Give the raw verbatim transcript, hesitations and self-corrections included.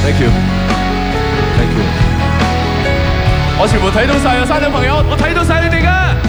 Thank you，Thank you。我全部睇到晒啊，山頂朋友，我睇到晒你哋㗎。